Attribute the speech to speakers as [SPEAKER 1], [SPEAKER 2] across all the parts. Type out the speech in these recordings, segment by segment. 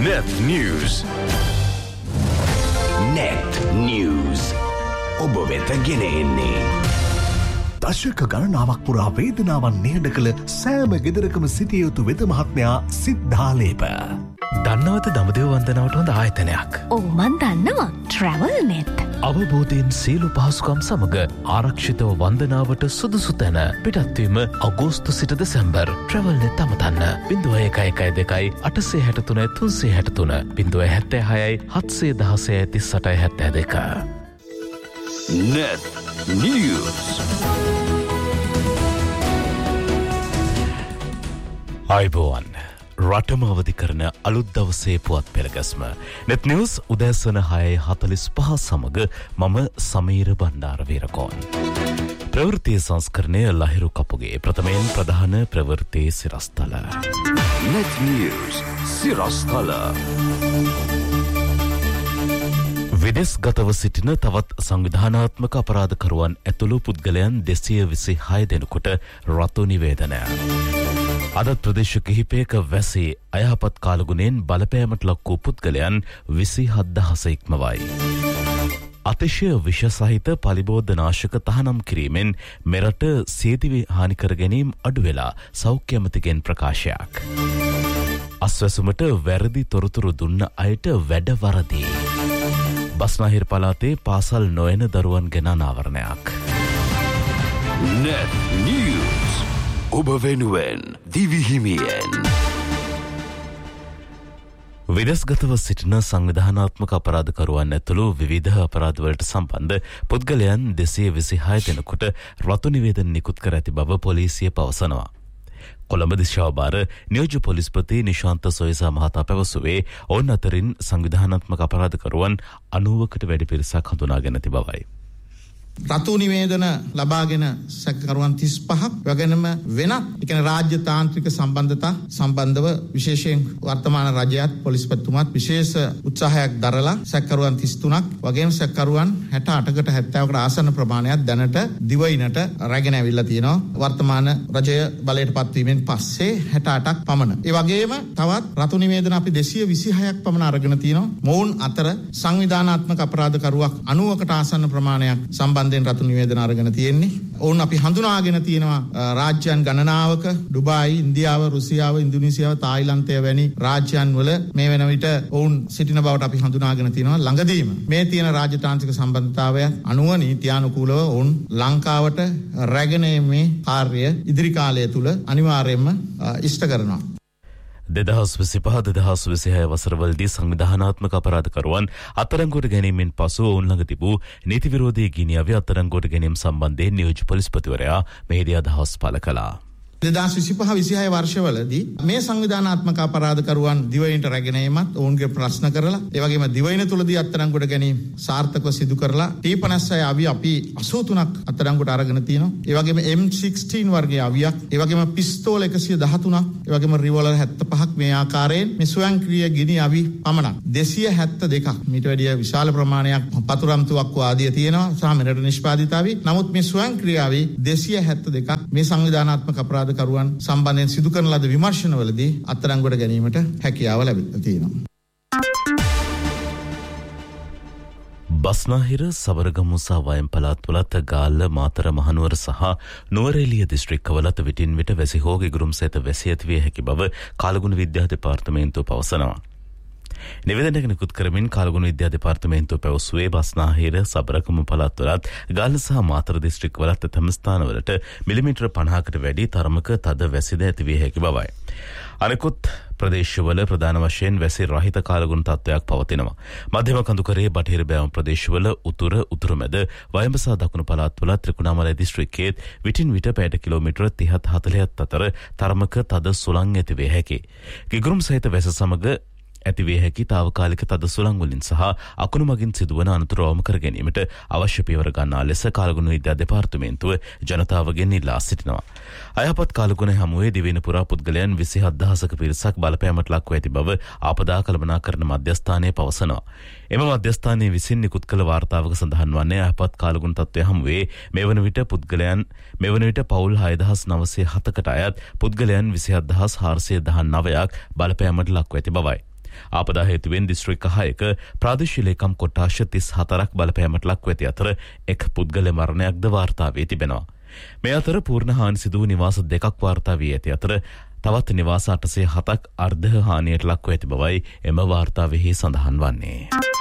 [SPEAKER 1] Net News. Net News. ඔබ වෙත ගෙන එන්නේ දශක ගණනාවක් පුරා වේදනාවන් නිහඬ කළ සෑම ගෙදරකම සිටිය යුතු වෙද මහත්මයා සිද්ධාලේප.
[SPEAKER 2] දන්නවද දඹදිව වන්දනාවට හොඳ ආයතනයක්?
[SPEAKER 3] ඔව් මන් දන්නවා. Travel Net.
[SPEAKER 2] අවබෝධයෙන් සියලු පහසුකම් සමග ආරක්ෂිතව වන්දනාවට සුදුසු තැන පිටත්වීම අගෝස්තු සිට December. Travel Net අමතන්න 0112 863 363 076 716 38 72.
[SPEAKER 1] Net News.
[SPEAKER 2] ආයුබෝවන්. රටම අවදි කරන අලුත් දවසේ පුවත් පෙරගැස්ම. Net News උදෑසන 6:45 සමග මම සමීර බණ්ඩාරවීරකෝන්. ප්‍රවෘත්ති සංස්කරණය ලහිරු කපුගේ ප්‍රථමයෙන් ප්‍රධාන ප්‍රවෘත්ති සිරස්තල.
[SPEAKER 1] Net News සිරස්තල.
[SPEAKER 2] විදෙස්ගතව සිටින තවත් සංවිධානාත්මක අපරාධකරුවන් ඇතුළු පුද්ගලයන් 226 දෙනෙකුට රතු නිවේදනය. අදත් ප්‍රදේශ කිහිපයක වැසී අයහපත් කාලගුණයෙන් බලපෑමට ලක් වූ පුද්ගලයන් 27000 ඉක්මවයි. අතිශය විෂ සහිත පලිබෝධ නාශක තහනම් කිරීමෙන් මෙරට සියදිවි හානි කර ගැනීම අඩු වෙලා සෞඛ්‍ය අමාත්‍යගෙන් ප්‍රකාශයක්. අස්වැසුමට වැරදි තොරතුරු දුන්න අයට වැඩ වරදී. බස්නාහිර පළාතේ පාසල් නොයන දරුවන් ගැන අනාවරණයක්.
[SPEAKER 1] Net News. ඔබ වෙනුවෙන් දිවිහිමියෙන්.
[SPEAKER 2] විදෙස්ගතව සිටින සංවිධානාත්මක අපරාධකරුවන් ඇතුළු විවිධ අපරාධවලට සම්බන්ධ පුද්ගලයන් 226 දෙනෙකුට රතු නිවේදන නිකුත් කර ඇති බව පොලිසිය පවසනවා. කොළඹ දිශාභාර නියෝජ්‍ය පොලිස්පති නිශාන්ත සොයසා මහතා පැවසුවේ ඔවුන් අතරින් සංවිධානාත්මක අපරාධකරුවන් 90කට වැඩි පිරිසක් හඳුනාගෙන ඇති බවයි.
[SPEAKER 4] රතු නිවේදන ලබාගෙන සැකකරුවන් 35ක් වගේම වෙනත් ඒ කියන්නේ රාජ්‍ය තාන්ත්‍රික සම්බන්ධතා සම්බන්ධව විශේෂයෙන් වර්තමාන රජයත් පොලිස්පතිතුමාත් විශේෂ උත්සාහයක් දරලා සැකකරුවන් 33ක් වගේම සැකකරුවන් 68කට 70කට ආසන්න ප්‍රමාණයක් දැනට දිවයිනට රැගෙන ඇවිල්ලා තියෙනවා වර්තමාන රජය බලයට පත්වීමෙන් පස්සේ 68ක් පමණ. ඒ වගේම තවත් රතු නිවේදන අපි 226ක් පමණ අරගෙන තියෙනවා. මොවුන් අතර සංවිධානාත්මක අපරාධකරුවක් 90කට ආසන්න ප්‍රමාණයක් සම්බන්ධයෙන් රතු නිවේදන අරගෙන තියෙන්නේ. ඔවුන් අපි හඳුනාගෙන තියෙනවා රාජ්‍යයන් ගණනාවක ඩුබායි, ඉන්දියාව, රුසියාව, ඉන්දුනීසියාව, තායිලන්තය වැනි රාජ්‍යයන් වල මේ වෙන විට ඔවුන් සිටින බවට අපි හඳුනාගෙන තියෙනවා. ළඟදීම මේ තියෙන රාජ්‍යතාන්ත්‍රික සම්බන්ධතාවය අනුව නීත්‍යානුකූලව ඔවුන් ලංකාවට රැගෙන මේ කාර්යය ඉදිරි කාලය තුල අනිවාර්යයෙන්ම ඉෂ්ට කරනවා.
[SPEAKER 2] 2025-2026 වසරවලදී සංවිධානාත්මක අපරාධකරුවන් අත්අඩංගුවට ගැනීමෙන් පසු ඔවුන් ළඟ තිබූ නීති විරෝධී ගිනි අවි අත්අඩංගුවට ගැනීම සම්බන්ධයෙන් නියෝජ්‍ය පොලිස්පතිවරයා මෙහිදී අදහස් පළ කළා.
[SPEAKER 4] 2025-26 වර්ෂවලදී මේ සංවිධානාත්මක අපරාධකරුවන් දිවයිනට රැගෙන ඒමත් ඔවුන්ගේ ප්‍රශ්න කරලා ඒ වගේම දිවයින තුලදී අත්අඩංගුවට ගැනීම සාර්ථකව සිදු කරලා T56 අවි අපි 83ක් අත්අඩංගුවට අරගෙන තියෙනවා. ඒ වගේම M16 වර්ගයේ අවියක්, ඒ වගේම පිස්තෝල 113ක්, ඒ වගේම රිවෝල්වර් 75ක් මේ ආකාරයෙන් මේ ස්වයංක්‍රීය ගිනි අවි පමණක් 272ක් මීට වැඩිය විශාල ප්‍රමාණයක් පතුරම් තුවක්කු ආදිය තියෙනවා සහ මෙරට නිෂ්පාදිත අවි. නමුත් මේ ස්වයංක්‍රීය අවි 272ක් මේ සංවිධානාත්මක අපරාධ කරුවන් සම්බන්ධයෙන් සිදු කරන ලද විමර්ශනවලදී අත්අඩංගුවට ගැනීමට හැකියාව ලැබිලා තියෙනවා.
[SPEAKER 2] බස්නාහිර සබරගමු සහ වයම් පළාත්වලත් ගාල්ල මාතර මහනුවර සහ නුවරඑළිය දිස්ත්‍රික්කවලත් විටින් විට වැසි හෝ ගිගුරුම් සහිත වැසි ඇතිවිය හැකි බව කාලගුණ විද්‍යා දෙපාර්තමේන්තුව පවසනවා. නිවේදනයක නිකුත් කරමින් කාලගුණ විද්‍යා දෙපාර්තමේන්තුව පැවසුවේ බස්නාහිර සබරගමු පළාත්වලත් ගාල්ල සහ මාතර දිස්ත්‍රික්කවලත් තම ස්ථානවලට මිලිමීටර 50කට වැඩි තරමක තද වැසිද ඇතිවිය හැකි බවයි. අනෙකුත් ප්‍රදේශවල ප්‍රධාන වශයෙන් වැසි රහිත කාලගුණ තත්ත්වයක් පවතිනවා. මධ්‍යම කඳුකරේ බටහිර බෑවුම් ප්‍රදේශවල උතුරුමැද වයඹ සහ දකුණු පළාත්වල ත්‍රිකුණාමලය දිස්ත්‍රික්කයේ විටින් විට පැයට කිලෝමීටර 30-40ක් අතර තරමක තද සුළං ඇතිවිය හැකියි. ගිගුරුම් සහිත වැස සමග ඇතිවිය හැකි තාවකාලික තද සුළං වලින් සහ අකුණු මගින් සිදුවන අනතුරු අවම කර ගැනීමට අවශ්‍ය පියවර ගන්නා ලෙස කාලගුණ විද්‍යා දෙපාර්තමේන්තුව ජනතාවගෙන් ඉල්ලා සිටිනවා. අයහපත් කාලගුණ හමුවේ දිවයින පුරා පුද්ගලයන් 27000ක පිරිසක් බලපෑමට ලක්ව ඇති බව ආපදා කළමනාකරණ මධ්‍යස්ථානයේ පවසනවා. එම මධ්‍යස්ථානයේ විසින් නිකුත් කළ වාර්තාවක සඳහන් වන්නේ අයහපත් කාලගුණ තත්ත්වය හමුවේ මෙවන විට පවුල් 6907කට අයත් පුද්ගලයන් 27419ක් බලපෑමට ලක්ව ඇති බවයි. ආපදා හේතුවෙන් දිස්ත්‍රික්ක 6ක ප්‍රාදේශීය ලේකම් කොට්ටාශ 34ක් බලපෑමට ලක් වෙති අතර එක් පුද්ගල මරණයක්ද වාර්තා වී තිබෙනවා. මේ අතර පූර්ණ හානි සිදු වූ නිවාස දෙකක් වාර්තා වී ඇති අතර තවත් නිවාස 807ක් අර්ධ හානියට ලක්ව ඇති බවයි එම වාර්තාවෙහි සඳහන් වන්නේ.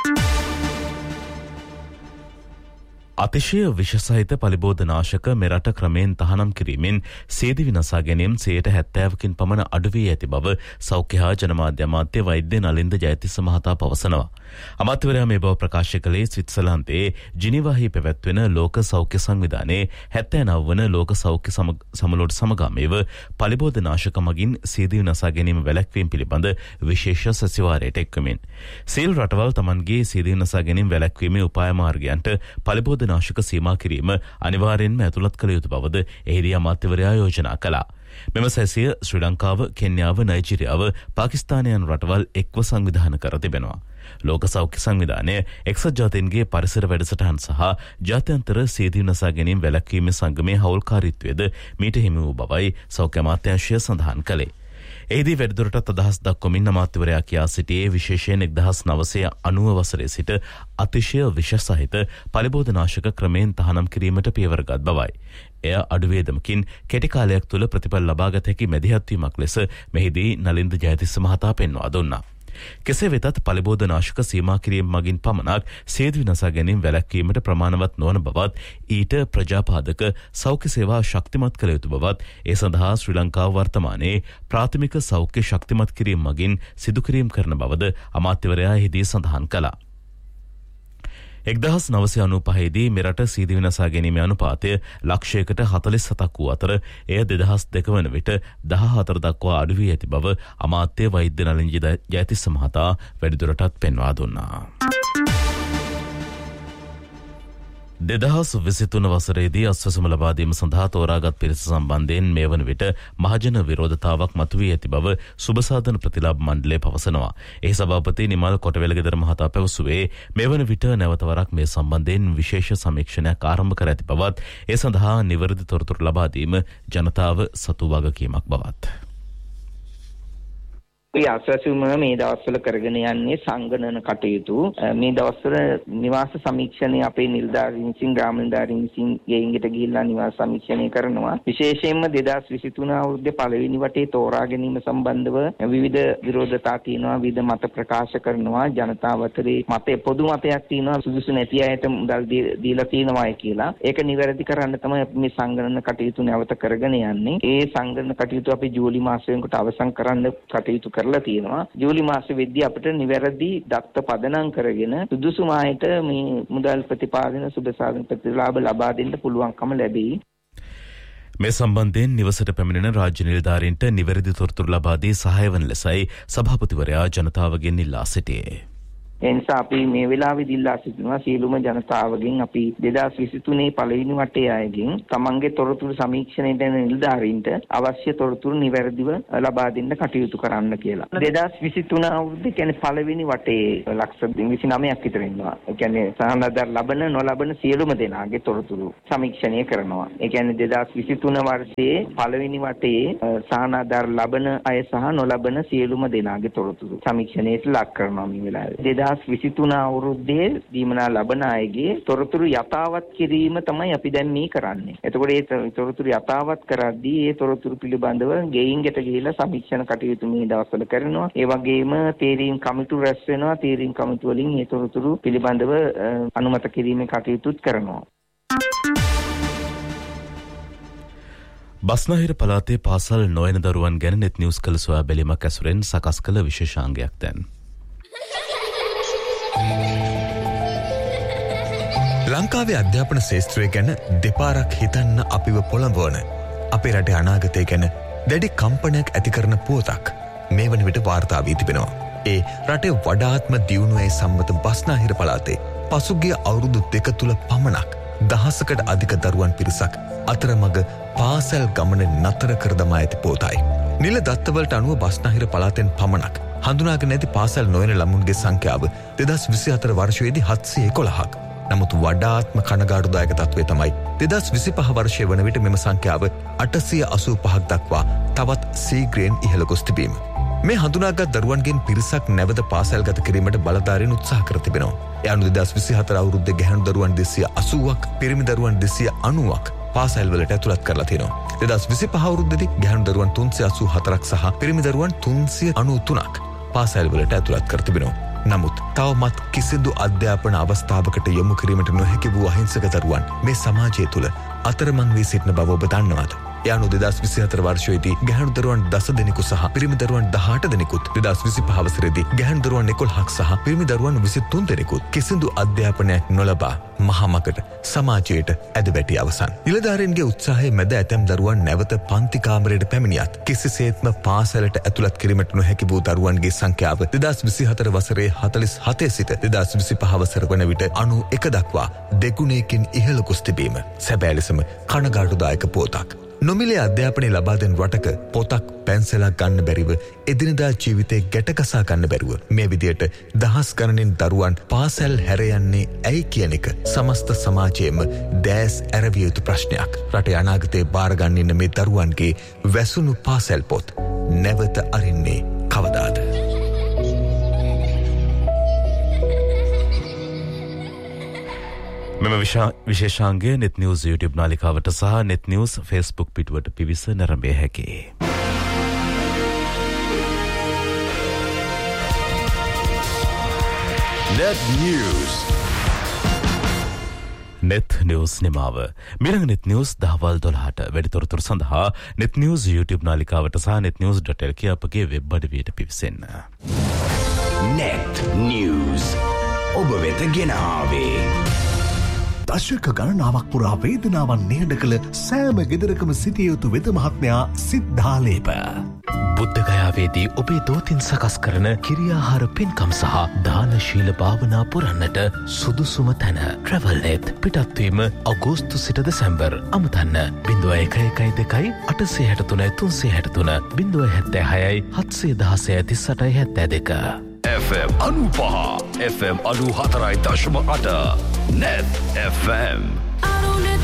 [SPEAKER 2] අතිශය විෂසහිත පලිබෝධනාශක මෙරට ක්‍රමයෙන් තහනම් කිරීමෙන් සේදි විනසා ගැනීම 70%කින් පමණ අඩු වී ඇති බව සෞඛ්‍ය හා ජනමාධ්‍ය අමාත්‍ය වෛද්‍ය නලින්ද ජයතිස්ස මහතා පවසනවා. අමාත්‍යවරයා මේ බව ප්‍රකාශ කළේ ස්විට්සර්ලන්තයේ ජිනීවාහි පැවැත්වෙන ලෝක සෞඛ්‍ය සංවිධානයේ 79 වන ලෝක සෞඛ්‍ය සමුළුවට සමගාමීව පලිබෝධනාශක මගින් සේදි විනසා ගැනීම වැළැක්වීම පිළිබඳ විශේෂ සැසිවාරයට එක්වමින්. සීල් රටවල් තමන්ගේ සේදි විනසා ගැනීම වැළැක්වීමේ උපාය මාර්ගයන්ට පලිබෝධ නාශක සීමා කිරීම අනිවාර්යෙන්ම ඇතුළත් කළ යුතු බවද එහිදී අමාත්‍යවරයා යෝජනා කළා. මෙම සැසිය ශ්‍රී ලංකාව, කෙන්යාව, නයිජීරියාව, පාකිස්තානය යන රටවල් එක්ව සංවිධානය කර තිබෙනවා. ලෝක සෞඛ්‍ය සංවිධානය එක්සත් ජාතීන්ගේ පරිසර වැඩසටහන් සහ ජාත්‍යන්තර සේදි විනසා ගැනීම වැළැක්වීමේ සංගමේ හවුල්කාරීත්වයද මීට හිමි වූ බවයි සෞඛ්‍ය අමාත්‍යාංශය සඳහන් කළේ. එහිදී වැඩිදුරටත් අදහස් දක්වමින් අමාත්‍යවරයා කියා සිටියේ විශේෂයෙන් 1990 වසරේ සිට අතිශය විෂසහිත පලිබෝධනාශක ක්‍රමයෙන් තහනම් කිරීමට පියවරගත් බවයි. එය අඩුවේදමකින් කෙටි කාලයක් තුළ ප්‍රතිඵල ලබාගත හැකි මැදිහත්වීමක් ලෙස මෙහිදී නලින්ද ජයතිස්ස මහතා පෙන්වා දුන්නා. කෙසේ වෙතත් පලිබෝධනාශක සීමා කිරීම මගින් පමණක් සේදි විනසා ගැනීම වැළැක්වීමට ප්‍රමාණවත් නොවන බවත් ඊට ප්‍රජාපාදක සෞඛ්‍ය සේවා ශක්තිමත් කළ යුතු බවත් ඒ සඳහා ශ්‍රී ලංකාව වර්තමානයේ ප්‍රාථමික සෞඛ්‍ය ශක්තිමත් කිරීම මගින් සිදු කිරීම කරන බවද අමාත්‍යවරයා එහිදී සඳහන් කළා. 1995දී මෙරට සීදි විනසා ගැනීමේ අනුපාතය ලක්ෂයකට 47ක් වූ අතර එය 2002 වන විට 14 දක්වා අඩු වී ඇති බව අමාත්‍ය වෛද්‍ය නලින්ද ජයතිස්ස මහතා වැඩිදුරටත් පෙන්වා දුන්නා. 2023 වසරේදී අස්වැසුම ලබා දීම සඳහා තෝරාගත් පිරිස සම්බන්ධයෙන් මේ වන විට මහජන විරෝධතාවක් මතුවී ඇති බව සුබසාධන ප්‍රතිලාභ මණ්ඩලය පවසනවා. එහි සභාපති නිමල් කොටවැලගෙදර මහතා පැවසුවේ මේ වන විට නැවත වරක් මේ සම්බන්ධයෙන් විශේෂ සමීක්ෂණයක් ආරම්භ කර ඇති බවත් ඒ සඳහා නිවැරදි තොරතුරු ලබා දීම ජනතාව සතු වගකීමක් බවත්.
[SPEAKER 5] මේ අස්වැසුම මේ දවස්වල කරගෙන යන්නේ සංගණන කටයුතු. මේ දවස්වල නිවාස සමීක්ෂණය අපේ නිලධාරීන් විසින් ග්‍රාම නිලධාරීන් විසින් ගෙයින්ගට ගිහිල්ලා නිවාස සමීක්ෂණය කරනවා. විශේෂයෙන්ම 2023 අවුරුද්දේ පළවෙනි වටේ තෝරා ගැනීම සම්බන්ධව විවිධ විරෝධතා තියෙනවා, විවිධ මත ප්‍රකාශ කරනවා. ජනතාව අතරේ මතය පොදු මතයක් තියෙනවා සුදුසු නැති අයට මුදල් දීලා තියෙනවායි කියලා. ඒක නිවැරදි කරන්න තමයි අපි මේ සංගණන කටයුතු නැවත කරගෙන යන්නේ. ඒ සංගණන කටයුතු අපි ජූලි මාසයෙන් කොට අවසන් කරන්න කටයුතු කරලා තියෙනවා. ජූලි මාසෙ වෙද්දී අපිට නිවැරදි දත්ත පදනම් කරගෙන සුදුසු මායට මේ මුදල් ප්‍රතිපාදන සුබසාධන ප්‍රතිලාභ ලබා දෙන්න පුළුවන්කම ලැබෙයි.
[SPEAKER 2] මේ සම්බන්ධයෙන් නිවසට පැමිණෙන රාජ්‍ය නිලධාරීන්ට නිවැරදි තොරතුරු ලබා දී සහාය වන ලෙසයි සභාපතිවරයා ජනතාවගෙන් ඉල්ලා සිටියේ.
[SPEAKER 5] ඒ නිසා අපි මේ වෙලාවේදී ඉල්ලා සිටිනවා සියලුම ජනතාවගෙන් අපි 2023 පළවෙනි වටේ අයගෙන් තමන්ගේ තොරතුරු සමීක්ෂණයට එන නිලධාරීන්ට අවශ්‍ය තොරතුරු නිවැරදිව ලබා දෙන්න කටයුතු කරන්න කියලා. 2023 අවුරුද්දේ කියන්නේ පළවෙනි වටේ ලක්ෂ 29ක් විතර ඉන්නවා. ඒ කියන්නේ සහනාධාර ලබන නොලබන සියලුම දෙනාගේ තොරතුරු සමීක්ෂණය කරනවා. ඒ කියන්නේ 2023 වර්ෂයේ පළවෙනි වටේ සහනාධාර ලබන අය සහ නොලබන සියලුම දෙනාගේ තොරතුරු සමීක්ෂණයට ලක් කරනවා මේ වෙලාවේ. 2023 අවුරුද්දේ දීමනා ලබන අයගේ තොරතුරු යථාවත් කිරීම තමයි අපි දැන් මේ කරන්නේ. එතකොට ඒ තොරතුරු යථාවත් කරද්දී ඒ තොරතුරු පිළිබඳව ගෙයින්ගට ගිහිලා සමීක්ෂණ කටයුතු මේ දවස්වල කරනවා. ඒ වගේම තීරීම් කමිටු රැස් වෙනවා. තීරීම් කමිටු වලින් ඒ තොරතුරු පිළිබඳව අනුමත කිරීමේ කටයුතුත් කරනවා.
[SPEAKER 2] බස්නාහිර පළාතේ පාසල් නොයන දරුවන් ගැන net news කළ සොයා බැලීමක් ඇසුරෙන් සකස් කළ විශේෂාංගයක් දැන්.
[SPEAKER 6] ලංකාවේ අධ්‍යාපන ශේත්‍රය ගැන දෙපාරක් හිතන්න අපිව පොළඹවන අපේ රටේ අනාගතය ගැන දැඩි කම්පනයක් ඇති කරන පුවතක් මේ වන විට වාර්තා වී තිබෙනවා. ඒ රටේ වඩාත්ම දියුණුවේ සම්මත බස්නාහිර පළාතේ පසුගිය අවුරුදු 2 තුල පමණක් දහසකට අධික දරුවන් පිරිසක් අතරමඟ පාසල් ගමන නතර කර දමා ඇති පුවතයි. නිල දත්තවලට අනුව බස්නාහිර පළාතෙන් පමණක් හඳුනාගෙන ඇති පාසල් නොයන ළමුන්ගේ සංඛ්‍යාව 2024 වර්ෂයේදී 711ක්. නමුත් වඩාත්ම කනගාටුදායක තත්ත්වය තමයි 2025 වර්ෂයේ වන විට මෙම සංඛ්‍යාව 885ක් දක්වා තවත් සීග්‍රයෙන් ඉහළ ගොස් තිබීම. මේ හඳුනාගත් දරුවන්ගෙන් පිරිසක් නැවත පාසල් ගත කිරීමට බලධාරීන් උත්සාහ කර තිබෙනවා. ඒ අනුව 2024 අවුරුද්දේ ගැහැණු දරුවන් 280ක්, පිරිමි දරුවන් 290ක් පාසල්වලට ඇතුළත් කරලා තියෙනවා. 2025 අවුරුද්දේදී ගැහැණු දරුවන් 384ක් සහ පිරිමි දරුවන් 393ක් පාසල්වලට ඇතුළත් කර තිබෙනවා. නමුත් තවමත් කිසිදු අධ්‍යාපන අවස්ථාවකට යොමු කිරීමට නොහැකි වූ අහිංසක දරුවන් මේ සමාජය තුළ අතරමං වී සිටින බව ඔබ දන්නවද? ඒ අනුව 2024 වර්ෂයේදී ගැහැණු දරුවන් 10 දෙනෙකු සහ පිරිමි දරුවන් 18 දෙනෙකුත් 2025 වසරේදී ගැහැණු දරුවන් 11ක් සහ පිරිමි දරුවන් 23 දෙනෙකුත් කිසිදු අධ්‍යාපනයක් නොලබා මහමගට සමාජයට ඇද වැටි අවසන්. නිලධාරීන්ගේ උත්සාහයේ මැද ඇතැම් දරුවන් නැවත පන්ති කාමරයට පැමිණියත් කිසිසේත්ම පාසලට ඇතුළත් කිරීමට නොහැකි වූ දරුවන්ගේ සංඛ්‍යාව 2024 වසරේ 47 සිට 2025 වසර වන විට 91 දක්වා දෙගුණයකින් ඉහළ ගොස් තිබීම සැබෑ ලෙසම කනගාටුදායක පුවතක්. නොමිලේ අධ්‍යාපනය ලබා දෙන රටක පොතක් පැන්සලක් ගන්න බැරිව එදිනදා ජීවිතේ ගැටකසා ගන්න බැරුව මේ විදියට දහස් ගණනින් දරුවන් පාසල් හැර යන්නේ ඇයි කියන එක සමස්ත සමාජයේම දැස් ඇරවිය යුතු ප්‍රශ්නයක්. රටේ අනාගතේ බාර ගන්න ඉන්න මේ දරුවන්ගේ වැසුණු පාසල් පොත් නැවත අරින්නේ කවදාද?
[SPEAKER 2] මෙම විශේෂාංගය නෙත් නිවුස් YouTube නාලිකාවට සහ නෙත් නිවුස් Facebook පිටුවට පිවිස නැරඹිය හැකියි.
[SPEAKER 1] Net News.
[SPEAKER 2] නෙත් නිවුස් නිමාව. මිළඟ නෙත් නිවුස් දහවල් 12ට වැඩිතොරතුරු සඳහා නෙත් නිවුස් YouTube නාලිකාවට සහ netnews.lk අපගේ වෙබ් අඩවියට පිවිසෙන්න.
[SPEAKER 1] Net News. ඔබ වෙත ගෙන ආවේ දශක ගණනාවක් පුරා වේදනාවන් නිහඬ කළ සෑම ගෙදරකම සිටිය යුතු වෙද මහත්මයා සිද්ධාලේප.
[SPEAKER 2] බුද්ධගයාවේදී ඔබේ දෝතින් සකස් කරන කිරියාහාර පින්කම් සහ දානශීල භාවනා පුරන්නට සුදුසුම තැන ට්‍රැවල්නෙත්. පිටත්වීම අගෝස්තු සිට December. අමතන්න 0112 863 363 076 716
[SPEAKER 1] FM 95 FM 94.8 Net FM